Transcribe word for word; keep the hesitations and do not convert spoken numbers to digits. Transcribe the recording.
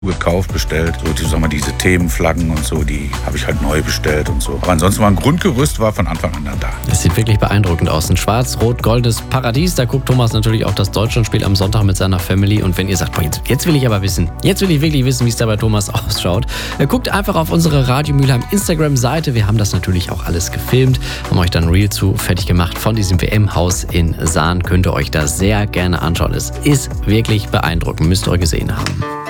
gekauft, bestellt. So, die, sag mal, diese Themenflaggen und so, die habe ich halt neu bestellt und so. Aber ansonsten war ein Grundgerüst war von Anfang an dann da. Das sieht wirklich beeindruckend aus. Ein schwarz-rot-goldes Paradies. Da guckt Thomas natürlich auch das Deutschlandspiel am Sonntag mit seiner Family. Und wenn ihr sagt, boah, jetzt, jetzt will ich aber wissen, jetzt will ich wirklich wissen, wie es da bei Thomas ausschaut, dann guckt einfach auf unsere Radio Mülheim Instagram-Seite. Wir haben das natürlich auch alles gefilmt, haben euch dann ein Reel zu fertig gemacht von diesem W M-Haus in Sahn. Könnt ihr euch da sehr gerne anschauen. Es ist wirklich beeindruckend, müsst ihr gesehen haben.